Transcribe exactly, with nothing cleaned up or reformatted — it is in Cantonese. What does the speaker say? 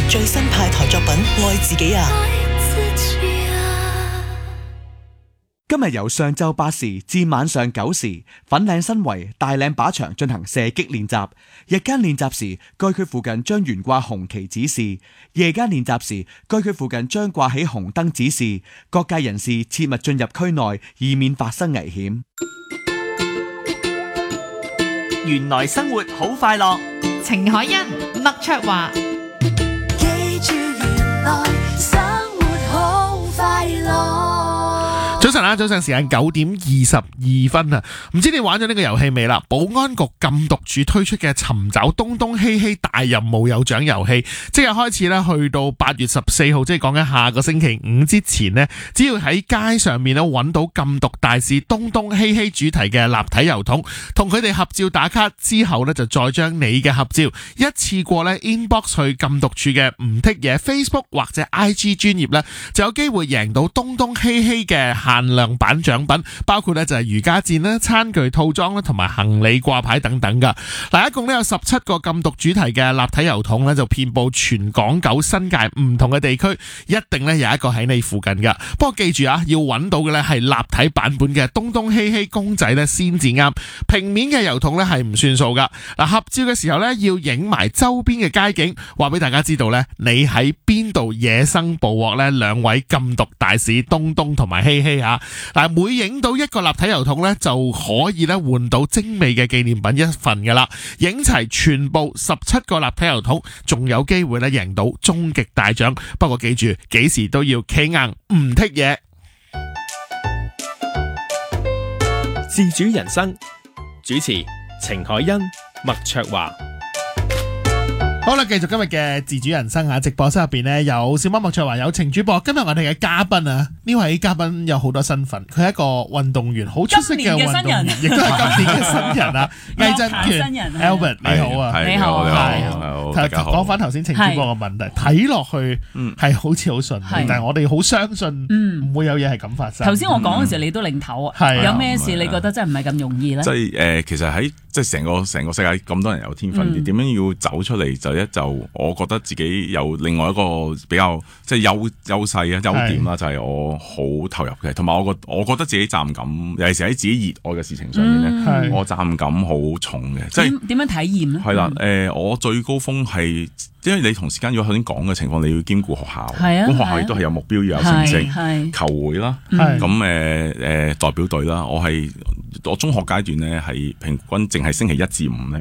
最新派台作品《愛自己啊》。 今日由上晝八時至晚上九時，粉嶺新圍大嶺靶場進行射擊練習。日間練習時，該區附近將懸掛紅旗指示；夜間練習時，該區附近將掛起紅燈指示。各界人士切勿進入區內，以免發生危險。 原來生活好快樂， 程海欣、麥卓華。 記住原來生活好快樂。 早晨啊，早上時間九點二十二分啊！唔知你玩咗呢個遊戲未啦？保安局禁毒處推出嘅尋找東東希希大任務有獎遊戲，即日開始咧，去到八月十四號，即係講緊下個星期五之前呢，只要喺街上面咧揾到禁毒大使東東希希主題嘅立體郵筒，同佢哋合照打卡之後呢，就再將你嘅合照一次過咧 inbox 去禁毒處嘅唔剔嘢 Facebook 或者 I G 專頁呢，就有機會贏到東東希希嘅限量版獎品，包括咧就係瑜伽墊啦、餐具套裝啦，同埋行李掛牌等等噶。嗱，一共咧有十七個禁毒主題嘅立體郵筒咧，就遍佈全港九新界唔同嘅地區，一定咧有一個喺你附近噶。不過記住啊，要揾到嘅咧係立體版本嘅東東希希公仔咧先至啱，平面嘅郵筒咧係唔算數噶。嗱，合照嘅時候咧要影埋周邊嘅街景，話俾大家知道咧你喺邊度野生捕獲咧兩位禁毒大使東東同埋希希。嗱，每影到一個立體郵筒咧，就可以咧換到精美嘅紀念品一份噶啦。影齊全部十七個立體郵筒，仲有機會咧贏到終極大獎。不過記住，幾時都要企硬唔剔嘢。 自主人生主持程海欣、麥卓華。 好啦，繼續今日嘅自主人生啊！直播室入邊呢，有小貓麥卓華，有程主播。今日我哋嘅嘉賓啊，呢位嘉賓有好多身份，佢係一個運動員，好出色嘅運動員，亦都係今年嘅新人啊！魏振權 Albert 你好啊， 你好，你好，大家好。 講翻頭先程主播嘅問題，睇落去係好似好順利，但係我哋好相信唔會有嘢係咁發生。 頭先我講嘅時候，你都領頭啊，有咩事你覺得真係唔係咁容易咧？ 即係誒，其實喺即係成個成個世界咁多人有天分，點樣要走出嚟就一就我覺得自己有另外一個比較即係優優勢啊優點啦，就係我好投入嘅，同埋我覺我覺得自己責任感，尤其是喺自己熱愛嘅事情上面咧，我責任感好重嘅。即係點樣體驗咧？係啦，誒，我最高峰係。因為你同時間如果頭先講嘅情況，你要兼顧學校，咁學校亦都係有目標，要有成績，球會啦，咁誒誒代表隊啦。我係我中學階段咧係平均淨係星期一至五咧